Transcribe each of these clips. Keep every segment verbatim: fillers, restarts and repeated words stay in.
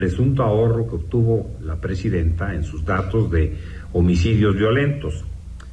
presunto ahorro que obtuvo la presidenta en sus datos de homicidios violentos.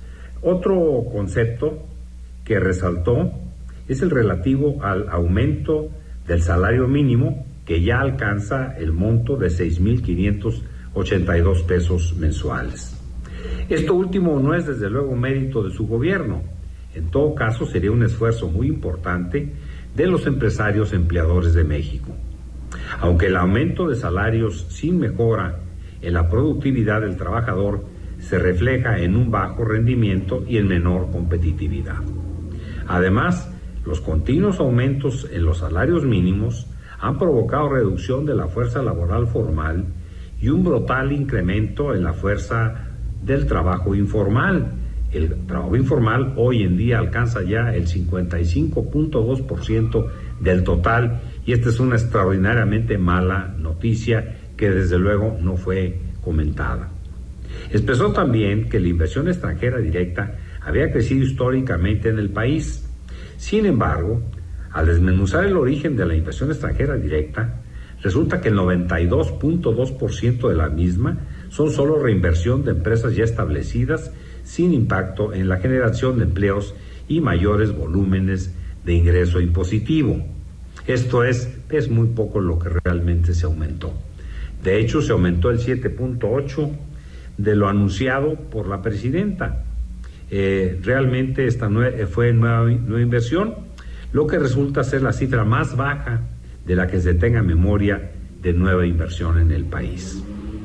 Otro concepto que resaltó es el relativo al aumento del salario mínimo, que ya alcanza el monto de seis mil quinientos ochenta y dos pesos mensuales. Esto último no es desde luego mérito de su gobierno. En todo caso, sería un esfuerzo muy importante de los empresarios empleadores de México. Aunque el aumento de salarios sin mejora en la productividad del trabajador se refleja en un bajo rendimiento y en menor competitividad. Además, los continuos aumentos en los salarios mínimos han provocado reducción de la fuerza laboral formal y un brutal incremento en la fuerza del trabajo informal. El trabajo informal hoy en día alcanza ya el cincuenta y cinco punto dos por ciento del total, y esta es una extraordinariamente mala noticia que desde luego no fue comentada. Expresó también que la inversión extranjera directa había crecido históricamente en el país. Sin embargo, al desmenuzar el origen de la inversión extranjera directa, resulta que el noventa y dos punto dos por ciento de la misma son solo reinversión de empresas ya establecidas, sin impacto en la generación de empleos y mayores volúmenes de ingreso impositivo. Esto es, es muy poco lo que realmente se aumentó. De hecho, se aumentó el siete punto ocho por ciento de lo anunciado por la presidenta. Eh, realmente esta nue- fue nueva, nueva inversión, lo que resulta ser la cifra más baja de la que se tenga memoria de nueva inversión en el país.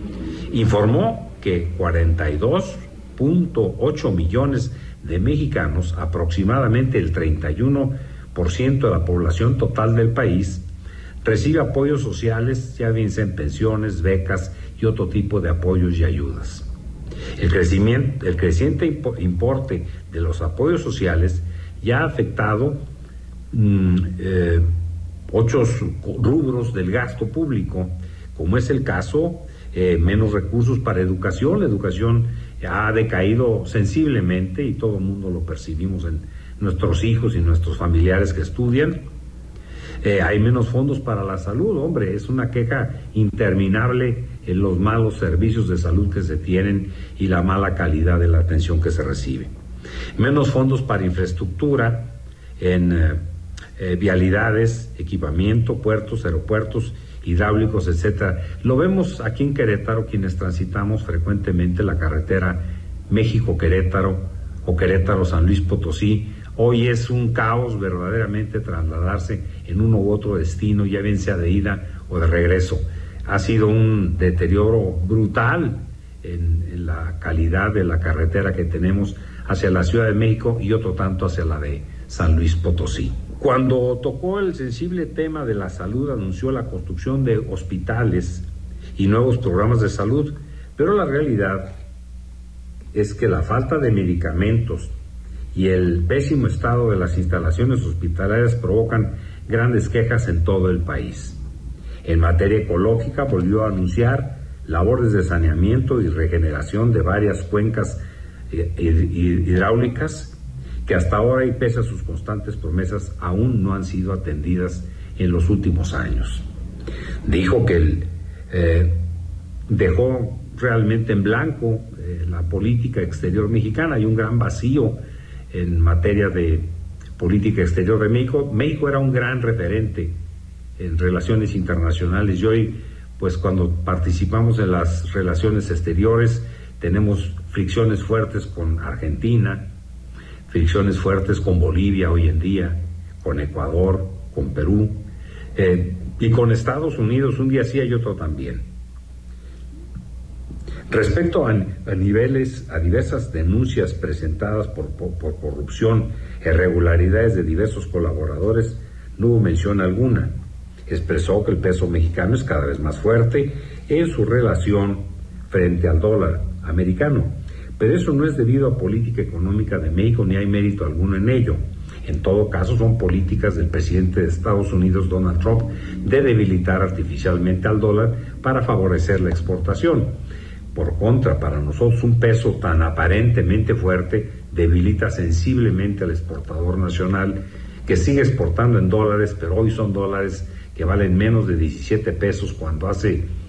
Informó que cuarenta y dos punto ocho millones de mexicanos, aproximadamente el treinta y uno por ciento de la población total del país, recibe apoyos sociales, ya bien sean pensiones, becas y otro tipo de apoyos y ayudas. El crecimiento, el creciente importe de los apoyos sociales ya ha afectado mmm, eh, ocho rubros del gasto público, como es el caso, eh, menos recursos para educación. La educación ha decaído sensiblemente y todo el mundo lo percibimos en nuestros hijos y nuestros familiares que estudian. Eh, hay menos fondos para la salud, hombre, es una queja interminable en los malos servicios de salud que se tienen y la mala calidad de la atención que se recibe. Menos fondos para infraestructura en eh, eh, vialidades, equipamiento, puertos, aeropuertos, hidráulicos, etcétera. Lo vemos aquí en Querétaro, quienes transitamos frecuentemente la carretera México-Querétaro o Querétaro-San Luis Potosí. Hoy es un caos verdaderamente trasladarse en uno u otro destino, ya bien sea de ida o de regreso. Ha sido un deterioro brutal en, en la calidad de la carretera que tenemos hacia la Ciudad de México y otro tanto hacia la de San Luis Potosí. Cuando tocó el sensible tema de la salud, anunció la construcción de hospitales y nuevos programas de salud, pero la realidad es que la falta de medicamentos y el pésimo estado de las instalaciones hospitalarias provocan grandes quejas en todo el país. En materia ecológica, volvió a anunciar labores de saneamiento y regeneración de varias cuencas hidráulicas que hasta ahora, y pese a sus constantes promesas, aún no han sido atendidas en los últimos años. Dijo que el, eh, dejó realmente en blanco eh, la política exterior mexicana. Hay un gran vacío en materia de política exterior de México. México era un gran referente en relaciones internacionales y hoy, pues cuando participamos en las relaciones exteriores, tenemos fricciones fuertes con Argentina, fricciones fuertes con Bolivia hoy en día, con Ecuador, con Perú, eh, y con Estados Unidos un día sí y otro también. Respecto a, a niveles, a diversas denuncias presentadas por, por, por corrupción, irregularidades de diversos colaboradores, no hubo mención alguna. Expresó que el peso mexicano es cada vez más fuerte en su relación frente al dólar americano, pero eso no es debido a política económica de México, ni hay mérito alguno en ello. En todo caso, son políticas del presidente de Estados Unidos, Donald Trump, de debilitar artificialmente al dólar para favorecer la exportación. Por contra, para nosotros un peso tan aparentemente fuerte debilita sensiblemente al exportador nacional, que sigue exportando en dólares, pero hoy son dólares que valen menos de diecisiete pesos, cuando hace